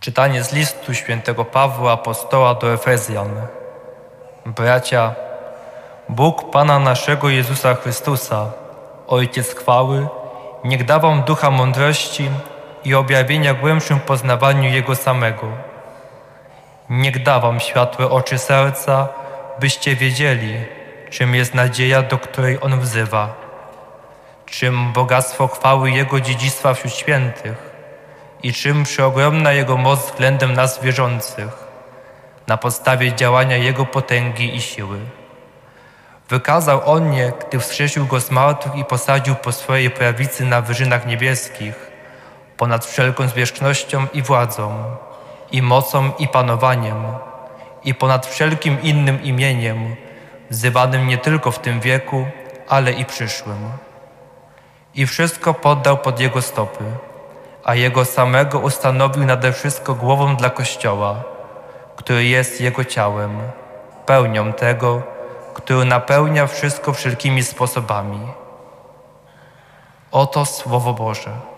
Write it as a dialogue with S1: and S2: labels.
S1: Czytanie z listu świętego Pawła apostoła do Efezjan. Bracia, Bóg Pana naszego Jezusa Chrystusa, Ojciec chwały, niech da wam ducha mądrości i objawienia głębszym poznawaniu Jego samego. Niech da wam światłe oczy serca, byście wiedzieli, czym jest nadzieja, do której On wzywa, czym bogactwo chwały Jego dziedzictwa wśród świętych i czym przeogromna Jego moc względem nas wierzących, na podstawie działania Jego potęgi i siły. Wykazał On je, gdy wskrzesił Go z martwych i posadził po swojej prawicy na wyżynach niebieskich, ponad wszelką zwierzchnością i władzą, i mocą i panowaniem, i ponad wszelkim innym imieniem, wzywanym nie tylko w tym wieku, ale i przyszłym. I wszystko poddał pod Jego stopy, a Jego samego ustanowił nade wszystko głową dla Kościoła, który jest Jego ciałem, pełnią tego, który napełnia wszystko wszelkimi sposobami. Oto Słowo Boże.